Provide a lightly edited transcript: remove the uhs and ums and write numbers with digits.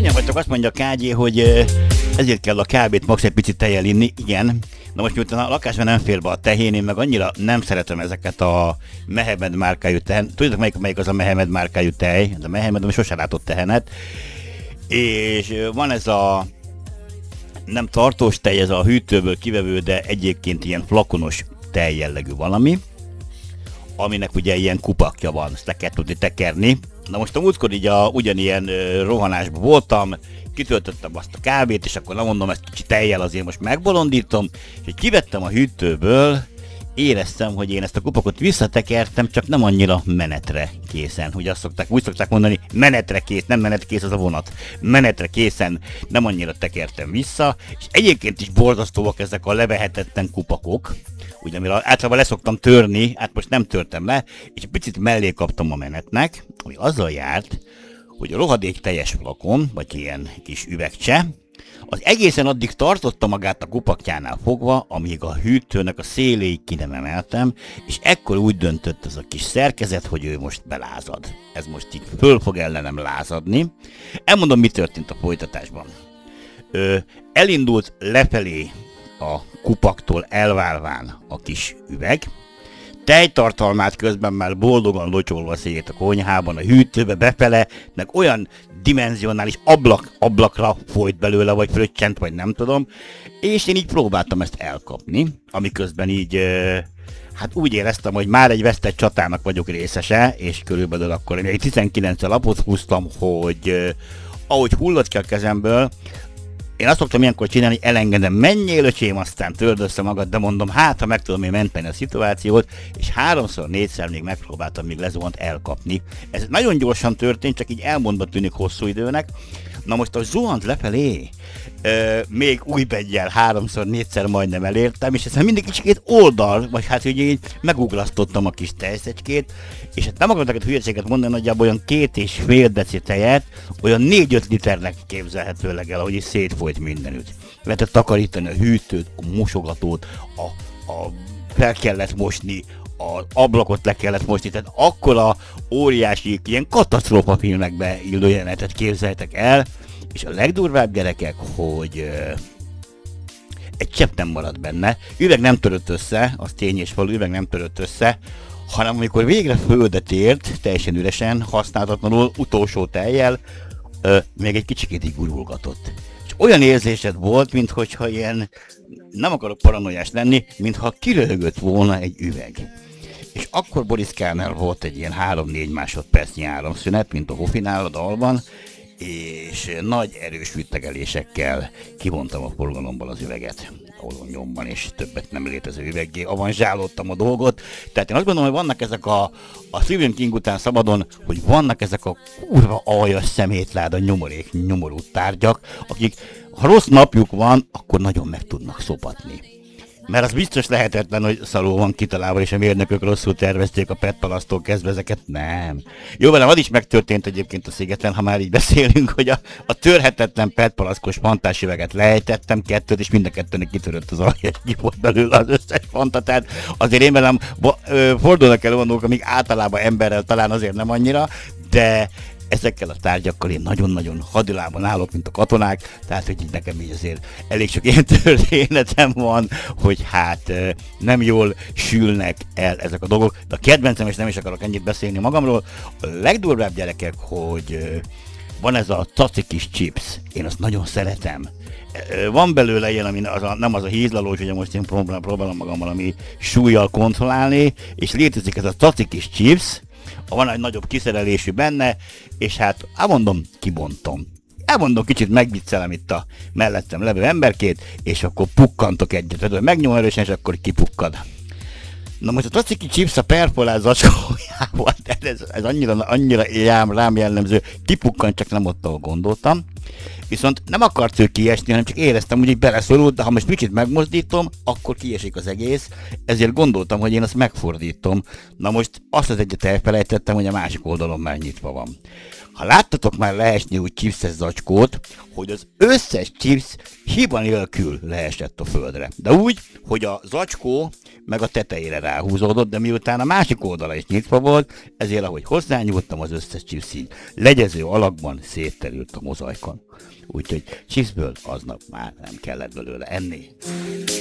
Könnyen vagytok, azt mondja a KG, hogy ezért kell a kábét max egy picit tejjel inni. Igen. Na most miután a lakásban nem fér be a tehén, én meg annyira nem szeretem ezeket a Mehemed márkájú tehen. Tudjátok melyik az a Mehemed márkájú tej? Ez a Mehemed, ami sosem látott tehenet. És van ez a nem tartós tej, ez a hűtőből kivevő, de egyébként ilyen flakonos tej jellegű valami, aminek ugye ilyen kupakja van, ezt le kell tudni tekerni. Na most a múltkor így ugyanilyen rohanásban voltam, kitöltöttem azt a kábét, és akkor nem mondom, ezt kicsi tejjel azért most megbolondítom, és hogy kivettem a hűtőből, éreztem, hogy én ezt a kupakot visszatekertem, csak nem annyira menetre készen. Ugye úgy szokták mondani, menetre kész, nem menetkész az a vonat. Menetre készen nem annyira tekertem vissza, és egyébként is borzasztóak ezek a levehetetlen kupakok, ugye amire általában leszoktam törni, hát most nem törtem le, és picit mellé kaptam a menetnek, ami azzal járt, hogy a rohadék teljes flakon, vagy ilyen kis üvegcse, az egészen addig tartotta magát a kupakjánál fogva, amíg a hűtőnek a széléig ki nem emeltem, és ekkor úgy döntött ez a kis szerkezet, hogy ő most belázad. Ez most így föl fog ellenem lázadni. Elmondom, mi történt a folytatásban. Elindult lefelé a kupaktól elválván a kis üveg, tejtartalmát közben már boldogan locsolva szét a konyhában, a hűtőbe befele, meg olyan dimenzionális ablakra folyt belőle, vagy fröccsent, vagy nem tudom, és én így próbáltam ezt elkapni, amiközben így, hát úgy éreztem, hogy már egy vesztett csatának vagyok részese, és körülbelül akkor én egy 19-el lapot húztam, hogy ahogy hullott ki a kezemből, én azt szoktam ilyenkor csinálni, elengedem, menjél öcsém, aztán törd össze magad, de mondom, hát ha meg tudom én menteni a szituációt, és 3-4-szer még megpróbáltam még lezuhant elkapni. Ez nagyon gyorsan történt, csak így elmondva tűnik hosszú időnek. Na most a zuhant lefelé, még új beggyel 3-4-szer majdnem elértem, és ezzel mindig kicsikét oldal, vagy hát ugye így meguglasztottam a kis tejszecskét, és hát nem akarok neked hülyeséget mondani, nagyjából olyan 2,5 deci tejet, olyan 4-5 liternek képzelhetőleg el, ahogy is szétfolyt mindenütt. Lehetett takarítani a hűtőt, a mosogatót, a fel kellett mosni, az ablakot le kellett mosni, tehát akkora óriási, ilyen katasztrófa filmekbe illő jelenetet képzeltek el, és a legdurvább gyerekek, hogy egy csepp nem maradt benne, üveg nem törött össze, az tény és való, üveg nem törött össze, hanem amikor végre földet ért, teljesen üresen, használhatatlanul, utolsó tejjel, még egy kicsikét így gurulgatott. És olyan érzésed volt, minthogyha ilyen, nem akarok paranoiás lenni, mintha kiröhögött volna egy üveg. És akkor Boris Kerner volt egy ilyen 3-4 másodpercnyi áramszünet, mint a Hofinál a dalban, és nagy erős üttegelésekkel kivontam a forgalomból az üveget, ahol nyomban, és többet nem létező üveggé avanzsálódtam a dolgot. Tehát én azt gondolom, hogy vannak ezek a Stephen King után szabadon, hogy vannak ezek a kurva aljas szemétláda nyomorú tárgyak, akik, ha rossz napjuk van, akkor nagyon meg tudnak szopatni. Mert az biztos lehetetlen, hogy szarul van kitalálva, és a mérnökök rosszul tervezték a PET palasztól kezdve ezeket. Nem. Jó, velem az is megtörtént egyébként a szigeten, ha már így beszélünk, hogy a törhetetlen PET palaszkos fantásüveget lejtettem, 2, és mind a 2-nek kitörött az alja, és ki volt belőle az összes fanta. Tehát azért én velem fordulnak el olyanok, amik általában emberrel talán azért nem annyira, de ezekkel a tárgyakkal én nagyon-nagyon hadilában állok, mint a katonák, tehát hogy így nekem így azért elég sok ilyen történetem van, hogy hát nem jól sülnek el ezek a dolgok. De a kedvencem, és nem is akarok ennyit beszélni magamról, a legdurvább gyerekek, hogy van ez a caci kis chips, én azt nagyon szeretem. Van belőle ilyen, ami nem az a hízlalós, hogy most én próbálom magam valami súlyjal kontrollálni, és létezik ez a caci kis chips, van egy nagyobb kiszerelésű benne, és hát kibontom. Elmondom, kicsit megviccelem itt a mellettem levő emberkét, és akkor pukkantok egyet. Megnyom erősen, és akkor kipukkad. Na most a taciki chips a perfolált zacskójával, ez annyira rám jellemző, kipukkant, csak nem ott, ahol gondoltam. Viszont nem akart ő kiesni, hanem csak éreztem, hogy így beleszorult, de ha most kicsit megmozdítom, akkor kiesik az egész, ezért gondoltam, hogy én azt megfordítom. Na most azt az egyet elfelejtettem, hogy a másik oldalon már nyitva van. Ha láttatok már leesni úgy chipses zacskót, hogy az összes chips hiba nélkül leesett a földre. De úgy, hogy a zacskó meg a tetejére ráhúzódott, de miután a másik oldala is nyitva volt, ezért ahogy hozzányúltam, az összes chips így legyező alakban szétterült a mozaikon. Úgyhogy chipsből aznap már nem kellett belőle enni.